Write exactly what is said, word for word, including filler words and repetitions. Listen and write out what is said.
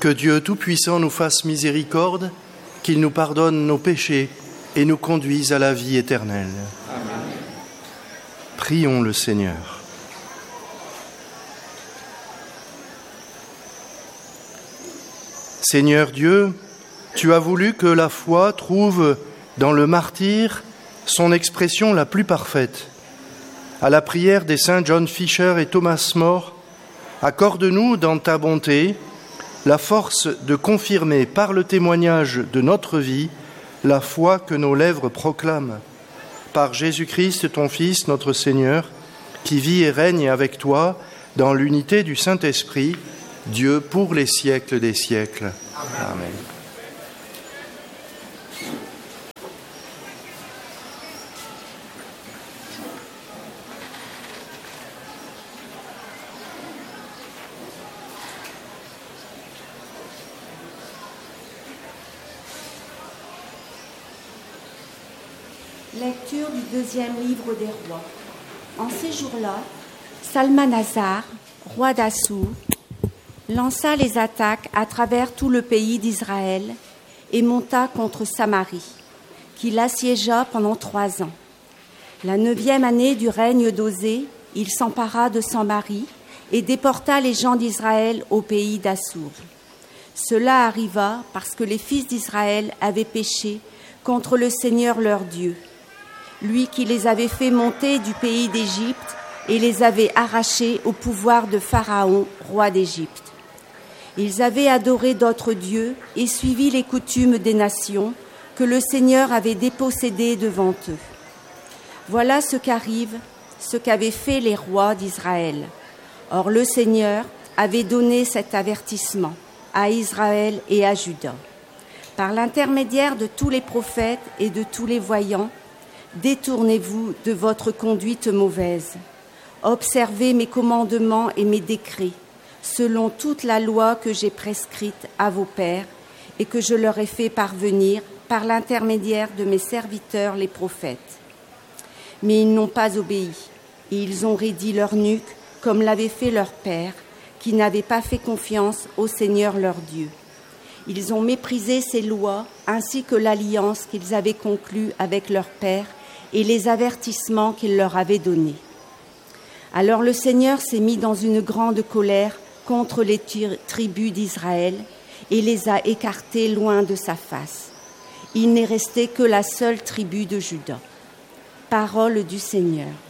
Que Dieu Tout-Puissant nous fasse miséricorde, qu'il nous pardonne nos péchés et nous conduise à la vie éternelle. Amen. Prions le Seigneur. Seigneur Dieu, tu as voulu que la foi trouve dans le martyr son expression la plus parfaite. À la prière des saints John Fisher et Thomas More, accorde-nous dans ta bonté la force de confirmer par le témoignage de notre vie la foi que nos lèvres proclament. Par Jésus-Christ, ton Fils, notre Seigneur, qui vit et règne avec toi dans l'unité du Saint-Esprit, Dieu pour les siècles des siècles. Amen. Amen. Lecture du deuxième livre des rois. En ces jours-là, Salmanasar, roi d'Assour, lança les attaques à travers tout le pays d'Israël et monta contre Samarie, qu'il assiégea pendant trois ans. La neuvième année du règne d'Osée, il s'empara de Samarie et déporta les gens d'Israël au pays d'Assour. Cela arriva parce que les fils d'Israël avaient péché contre le Seigneur leur Dieu, lui qui les avait fait monter du pays d'Égypte et les avait arrachés au pouvoir de Pharaon, roi d'Égypte. Ils avaient adoré d'autres dieux et suivi les coutumes des nations que le Seigneur avait dépossédées devant eux. Voilà ce qu'arrive, ce qu'avaient fait les rois d'Israël. Or le Seigneur avait donné cet avertissement à Israël et à Juda. Par l'intermédiaire de tous les prophètes et de tous les voyants, détournez-vous de votre conduite mauvaise. Observez mes commandements et mes décrets, selon toute la loi que j'ai prescrite à vos pères et que je leur ai fait parvenir par l'intermédiaire de mes serviteurs les prophètes. Mais ils n'ont pas obéi, et ils ont raidi leur nuque comme l'avait fait leur père, qui n'avait pas fait confiance au Seigneur leur Dieu. Ils ont méprisé ses lois ainsi que l'alliance qu'ils avaient conclue avec leur père et les avertissements qu'il leur avait donnés. Alors le Seigneur s'est mis dans une grande colère contre les tribus d'Israël et les a écartées loin de sa face. Il n'est resté que la seule tribu de Juda. Parole du Seigneur.